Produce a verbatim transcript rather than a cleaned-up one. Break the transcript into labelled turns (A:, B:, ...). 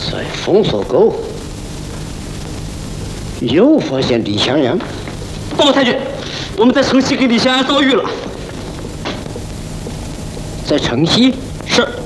A: 在封锁沟又发现李香阳。
B: 报告太君，我们在城西给李香阳遭遇了。
A: 在城西？
B: 是。